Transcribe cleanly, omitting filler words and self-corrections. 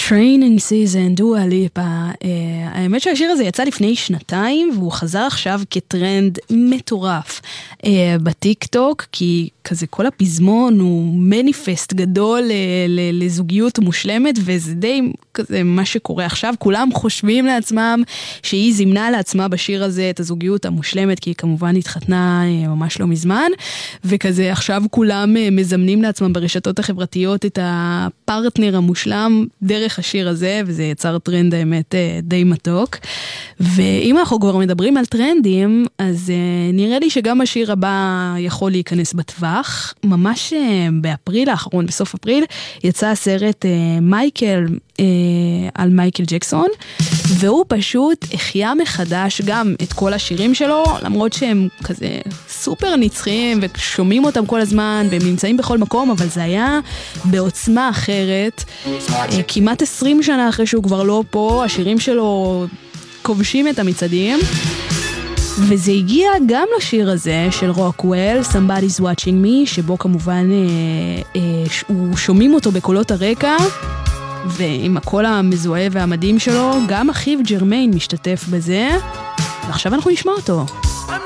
Training Season, דואה ליפה. האמת שהשיר הזה יצא לפני 2 והוא חזר עכשיו כטרנד מטורף בטיק טוק, כי כזה כל הפזמון הוא מניפסט גדול לזוגיות מושלמת, וזה די כזה מה שקורה עכשיו. כולם חושבים לעצמם שהיא זימנה לעצמה בשיר הזה את הזוגיות המושלמת, כי היא כמובן התחתנה ממש לא מזמן, וכזה עכשיו כולם מזמנים לעצמם ברשתות החברתיות את הפרטנר המושלם דרך השיר הזה, וזה יצר טרנד האמת די מתוק. ואם אנחנו כבר מדברים על טרנדים, אז נראה לי שגם השיר הבא יכול להיכנס בטווח. ממש באפריל האחרון, בסוף אפריל, יצא הסרט מייקל על מייקל ג'קסון, והוא פשוט החיה מחדש גם את כל השירים שלו, למרות שהם כזה סופר נצחיים ושומעים אותם כל הזמן והם נמצאים בכל מקום, אבל זה היה בעוצמה אחרת. כמעט 20 שנה אחרי שהוא כבר לא פה, השירים שלו כובשים את המצעדים, וזה הגיע גם לשיר הזה של רוקוול, Somebody's Watching Me, שבו כמובן שומעים אותו בקולות הרקע, ועם הקול המזוהה והמדהים שלו, גם אחיו ג'רמיין משתתף בזה, ועכשיו אנחנו נשמע אותו.